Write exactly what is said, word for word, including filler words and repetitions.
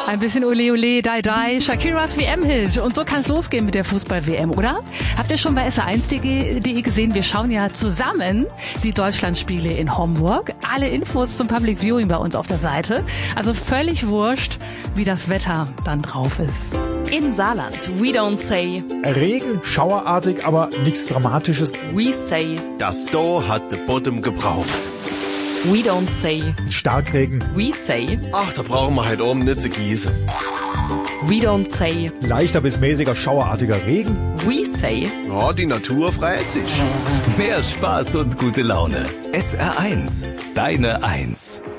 Ein bisschen Ole Ole, Dai Dai, Shakiras W M-Hit. Und so kann es losgehen mit der Fußball-W M, oder? Habt ihr schon bei S R eins punkt de gesehen? Wir schauen ja zusammen die Deutschlandspiele in Homburg. Alle Infos zum Public Viewing bei uns auf der Seite. Also völlig wurscht, wie das Wetter dann drauf ist. In Saarland, we don't say. Regen, schauerartig, aber nichts Dramatisches. We say. Das Do hat de Bottom gebraucht. We don't say. Starkregen. We say. Ach, da brauchen wir heute oben nicht zu gießen. We don't say. Leichter bis mäßiger schauerartiger Regen. We say. Ja, die Natur freut sich. Mehr Spaß und gute Laune. S R eins, deine Eins.